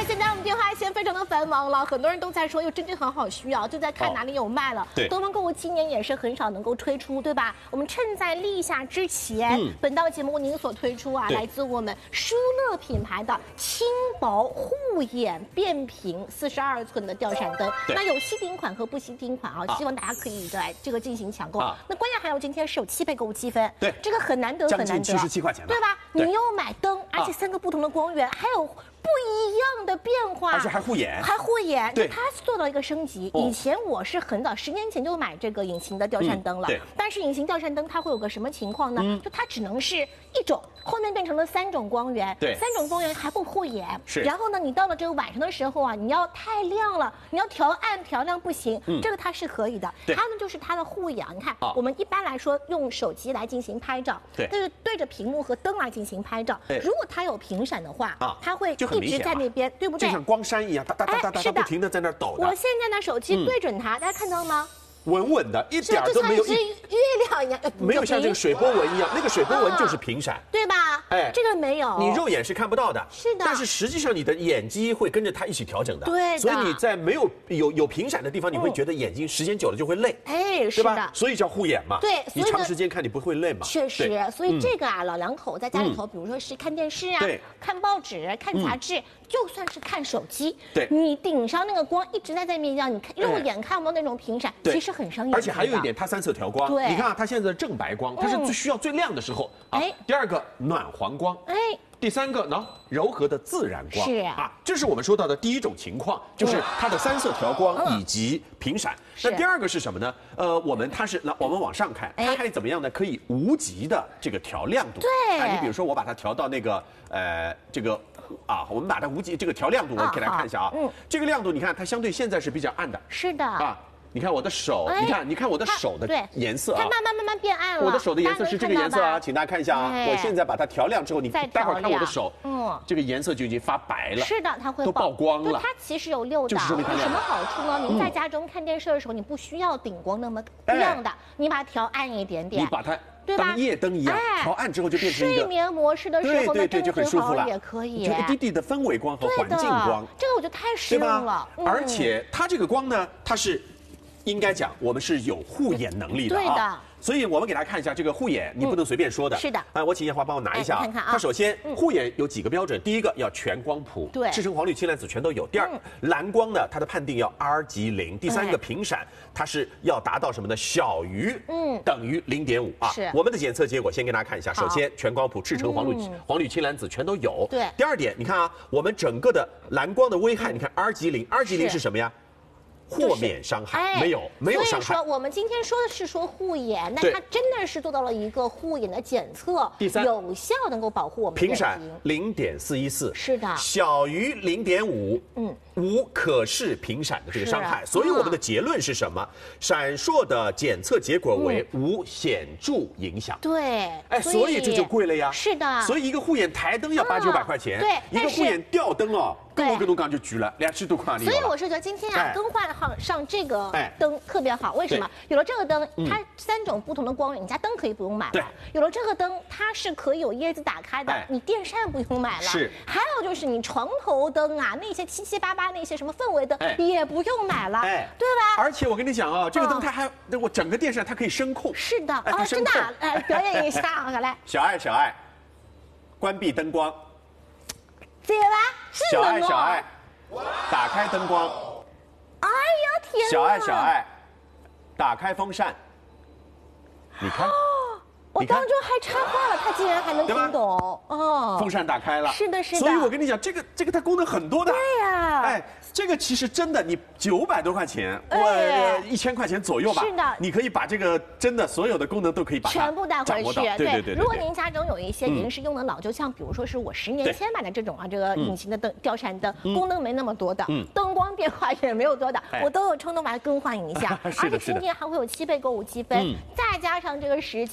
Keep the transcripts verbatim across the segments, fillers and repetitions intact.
现在我们电话线非常的繁忙了，很多人都在说，哟，真的很好需要，就在看哪里有卖了。 对， 东方购物今年也是很少能够推出，对吧？我们趁在立夏之前， 嗯、 本档节目您所推出啊，来自我们舒乐品牌的轻薄护眼变频四十二寸的吊扇灯。那有吸顶款和不吸顶款啊，希望大家可以来这个进行抢购。啊、那关键还有今天是有七倍购物积分， 对， 这个很难得，很难得， 将近七十七块钱， 对吧？你又买灯，而且三个不同的光源，还有不一样的变化， 而且还护眼， 还护眼。 对， 它做到一个升级。以前我是很早，十年前就买这个隐形的吊扇灯了。 对。 但是隐形吊扇灯它会有个什么情况呢？就它只能是一种，后面变成了三种光源。 对。 三种光源还不护眼。 是。 然后呢，你到了这个晚上的时候啊，你要太亮了，你要调暗调亮不行。嗯。这个它是可以的。 对。 它呢就是它的护眼。你看，我们一般来说用手机来进行拍照， 对， 就是对着屏幕和灯来进行拍照。 对。 如果它有频闪的话， 啊， 它会一直在那边。对不对？ 就像光山一样，哒哒哒哒哒，它不停的在那儿抖的。 我现在呢，手机对准它，大家看到吗？ 稳稳的，一点都没有， 就像一只月亮一样， 没有像这个水波纹一样，那个水波纹就是频闪， 对吧？哎，这个没有， 你肉眼是看不到的， 是的。 但是实际上你的眼肌会跟着它一起调整的， 对。 所以你在没有有有频闪的地方，你会觉得眼睛时间久了就会累， 哎，是的。 所以叫护眼嘛。 对， 你长时间看你不会累嘛？ 确实，所以这个啊，老两口在家里头，比如说是看电视啊，看报纸、看杂志，就算是看手机， 对， 你顶上那个光一直在在面让你看，肉眼看不到那种频闪，其实很伤眼。 而且还有一点，它三色调光， 对， 你看啊，它现在的正白光，它是最需要最亮的时候。哎，第二个暖黄光，哎，第三个呢柔和的自然光， 是啊，这是我们说到的第一种情况，就是它的三色调光以及频闪。那第二个是什么呢？呃，我们它是那我们往上看，它还怎么样呢？可以无极的这个调亮度。 对， 啊，你比如说我把它调到那个呃这个。啊，我们把它无极这个调亮度，我给大家看一下啊。嗯，这个亮度你看它相对现在是比较暗的。 是的。啊， 你看我的手，你看你看我的手的颜色啊， 它慢慢慢慢变暗了。 我的手的颜色是这个颜色啊，请大家看一下啊。我现在把它调亮之后，你待会儿看我的手，嗯，这个颜色就已经发白了。 是的，它会都曝光了。 它其实有六档，有什么好处呢？您在家中看电视的时候，你不需要顶光那么亮的，你把它调暗一点点， 你把它。当夜灯一样，调暗之后就变成一个睡眠模式的时候呢， 对对，就很舒服了， 也可以， 就一滴滴的氛围光和环境光， 这个我觉得太实用了。 而且它这个光呢，它是应该讲我们是有护眼能力的啊。 对的。 所以我们给大家看一下这个护眼，你不能随便说的。 是的。 啊，我请艳华帮我拿一下啊。 看看啊。 它首先护眼有几个标准，第一个要全光谱， 对， 赤橙黄绿青蓝紫全都有。第二，蓝光呢，它的判定要 R 级零。第三个频闪，它是要达到什么呢？小于嗯等于零点五啊。 是。 我们的检测结果先给大家看一下，首先全光谱赤橙黄绿黄绿青蓝紫全都有。 对。 第二点，你看啊，我们整个的蓝光的危害，你看 R 级零 ，R 级零是什么呀？豁免伤害，没有没有伤害。 所以说，我们今天说的是说护眼，那它真的是做到了一个护眼的检测， 第三， 有效能够保护我们频闪零点四一四， 是的， 小于零点五，嗯，无可视频闪的这个伤害。所以我们的结论是什么？闪烁的检测结果为无显著影响。 对， 哎，所以这就贵了呀。 是的， 所以一个护眼台灯要八九百块钱， 对， 一个护眼吊灯哦。跟我跟东刚就举了两千多块， 所以我是觉得今天啊，更换上上这个灯特别好。为什么？有了这个灯，它三种不同的光源，你家灯可以不用买了。有了这个灯，它是可以有叶子打开的，你电扇不用买了。 是。 还有就是你床头灯啊，那些七七八八那些什么氛围灯也不用买了，哎，对吧？ 而且我跟你讲啊，这个灯它还，我整个电扇它可以声控。 是的，啊，真的，来表演一下，好来。 小爱，小爱，关闭灯光。 姐吧， 小爱，小爱，打开灯光。 哎呀天！ 小爱，小爱，打开风扇。你看， 我当中还插话了，他竟然还能听懂哦。 风扇打开了， 是的，是的。 所以我跟你讲，这个这个它功能很多的。 对呀， 哎，这个其实真的，你九百多块钱，我一千块钱左右吧。 是的， 你可以把这个真的所有的功能都可以把它全部带回去。 对对对。 如果您家中有一些已经是用的老，就像比如说是我十年前买的这种啊，这个隐形的灯吊扇灯，功能没那么多的，灯光变化也没有多的，我都有冲动把它更换一下。而且今天还会有七倍购物积分，再加上这个时间，包括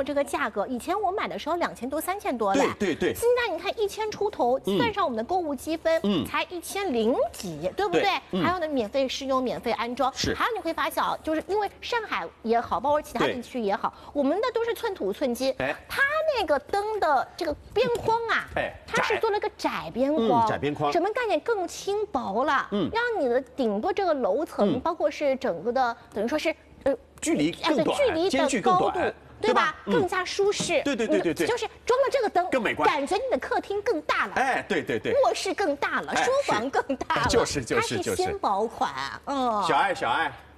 这个价格，以前我买的时候两千多、三千多嘞， 对对对。 现在你看一千出头，算上我们的购物积分，嗯，才一千零几，对不对？对还有呢，免费试用、免费安装。 是。 还有你会发现啊，就是因为上海也好，包括其他地区也好，我们的都是寸土寸金。哎。它那个灯的这个边框啊，哎，它是做了个窄边框， 窄边框， 什么概念？更轻薄了，嗯，让你的顶多这个楼层，包括是整个的，等于说是。 呃，距离更短， 距离的高度，对吧？ 嗯、 更加舒适。 对对对对对， 就是装了这个灯， 更美观， 感觉你的客厅更大了。 哎，对对对， 卧室更大了，书房更大了， 就是就是就是， 它是纤薄款，嗯。 小爱小爱，